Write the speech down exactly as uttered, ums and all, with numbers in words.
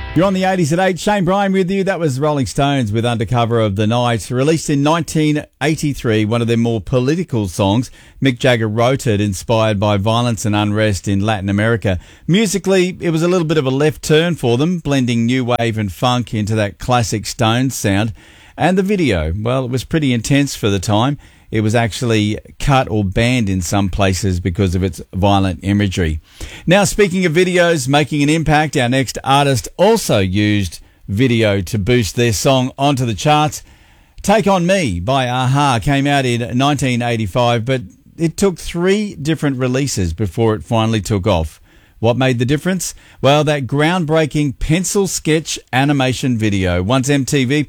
You're on the eighties at eight. Shane Bryan with you. That was Rolling Stones with Undercover of the Night. Released in nineteen eighty-three, one of their more political songs. Mick Jagger wrote it, inspired by violence and unrest in Latin America. Musically, it was a little bit of a left turn for them, blending new wave and funk into that classic Stones sound. And the video, well, it was pretty intense for the time. It was actually cut or banned in some places because of its violent imagery. Now, speaking of videos making an impact, our next artist also used video to boost their song onto the charts. Take On Me by a-ha came out in nineteen eighty-five, but it took three different releases before it finally took off. What made the difference? Well, that groundbreaking pencil sketch animation video. Once M T V